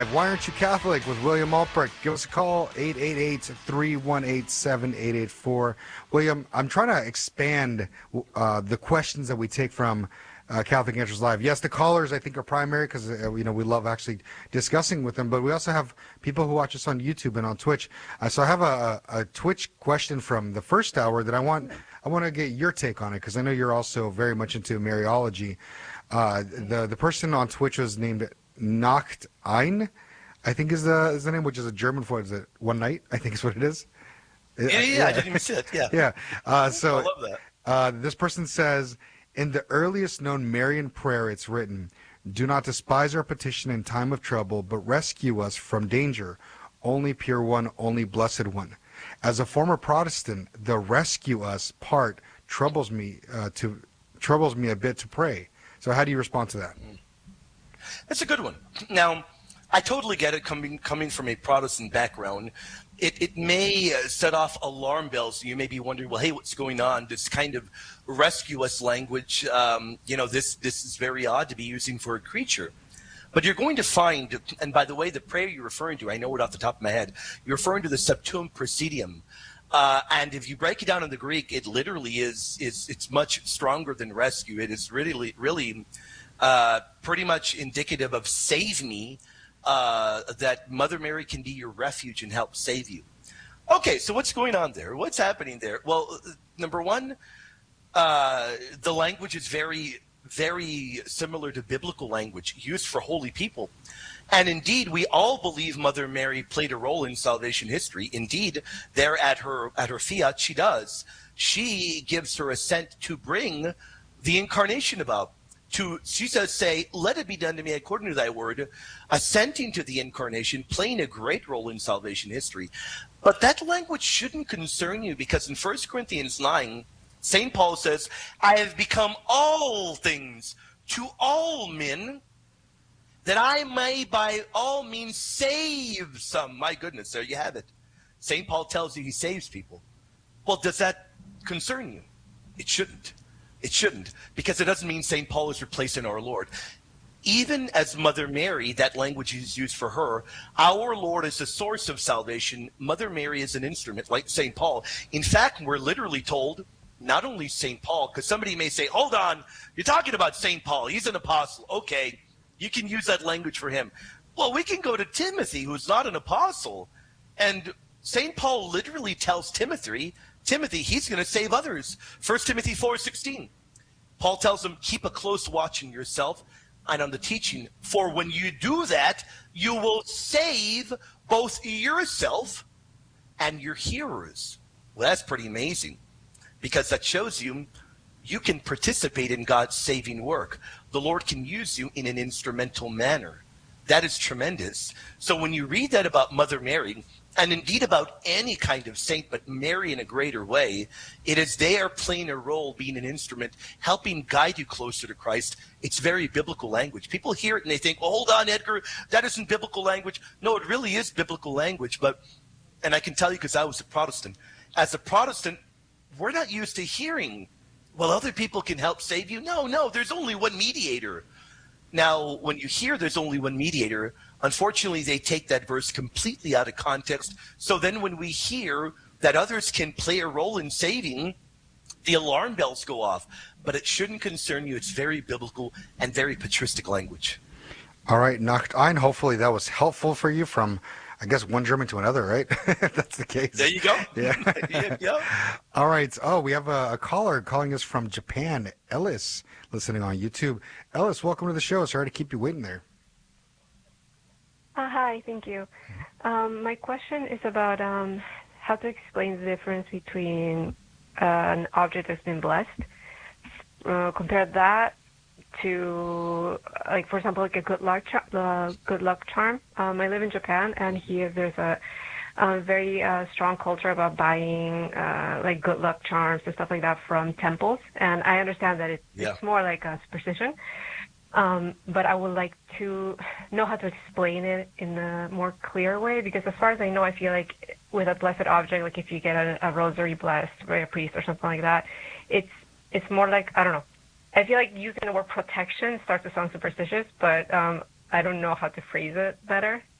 Live. Why Aren't You Catholic with William Alprecht. Give us a call, 888-318-7884. William, I'm trying to expand the questions that we take from Catholic Answers Live. Yes, the callers, I think, are primary because, we love actually discussing with them, but we also have people who watch us on YouTube and on Twitch. So I have a Twitch question from the first hour that I want to get your take on it because I know you're also very much into Mariology. The person on Twitch was named Nacht Ein, I think is the name, which is a German for is it one night, I think is what it is. Yeah, I didn't even see it. Yeah. Yeah. So I love that. this person says, in the earliest known Marian prayer, it's written, "Do not despise our petition in time of trouble, but rescue us from danger. Only pure one, only blessed one." As a former Protestant, the "rescue us" part troubles me a bit to pray. So how do you respond to that? That's a good one. Now, I totally get it coming from a Protestant background. It may set off alarm bells. You may be wondering, well, hey, what's going on? This kind of rescue us language, this is very odd to be using for a creature. But you're going to find, and by the way, the prayer you're referring to, I know it off the top of my head, you're referring to the Septuum Praesidium. And if you break it down in the Greek, it literally it's much stronger than rescue. It is really pretty much indicative of save me, that Mother Mary can be your refuge and help save you. Okay, so what's going on there? What's happening there? Well, number one, the language is very, very similar to biblical language used for holy people. And indeed, we all believe Mother Mary played a role in salvation history. Indeed, there at her fiat, she does. She gives her assent to bring the incarnation about. She says, say, let it be done to me according to thy word, assenting to the incarnation, playing a great role in salvation history. But that language shouldn't concern you because in 1 Corinthians 9, St. Paul says, I have become all things to all men, that I may by all means save some. My goodness, there you have it. St. Paul tells you he saves people. Well, does that concern you? It shouldn't. It shouldn't, because it doesn't mean St. Paul is replacing our Lord. Even as Mother Mary, that language is used for her, our Lord is the source of salvation. Mother Mary is an instrument, like St. Paul. In fact, we're literally told, not only St. Paul, because somebody may say, hold on, you're talking about St. Paul. He's an apostle. Okay, you can use that language for him. Well, we can go to Timothy, who's not an apostle. And St. Paul literally tells Timothy, he's going to save others. 1 Timothy 4:16. Paul tells him, keep a close watch on yourself and on the teaching. For when you do that, you will save both yourself and your hearers. Well, that's pretty amazing, because that shows you can participate in God's saving work. The Lord can use you in an instrumental manner. That is tremendous. So when you read that about Mother Mary, and indeed about any kind of saint, but Mary in a greater way, it is they are playing a role, being an instrument, helping guide you closer to Christ. It's very biblical language. People hear it and they think, well, hold on, Edgar, that isn't biblical language. No, it really is biblical language. And I can tell you because I was a Protestant. As a Protestant, we're not used to hearing, well, other people can help save you. No, there's only one mediator. Now, when you hear there's only one mediator, unfortunately, they take that verse completely out of context. So then when we hear that others can play a role in saving, the alarm bells go off. But it shouldn't concern you. It's very biblical and very patristic language. All right, Nacht Ein. Hopefully that was helpful for you from, I guess, one German to another, right? If that's the case. There you go. Yeah. Yeah. All right. Oh, we have a caller calling us from Japan, Ellis, listening on YouTube. Ellis, welcome to the show. Sorry to keep you waiting there. Hi, thank you. My question is about how to explain the difference between an object that's been blessed. Compare that to, like, for example, like a good luck charm. I live in Japan, and here there's a very strong culture about buying like good luck charms and stuff like that from temples. And I understand that it's more like a superstition. But I would like to know how to explain it in a more clear way, because as far as I know, I feel like with a blessed object, like if you get a rosary blessed by a priest or something like that, it's more like, I don't know. I feel like using the word protection starts to sound superstitious, but I don't know how to phrase it better.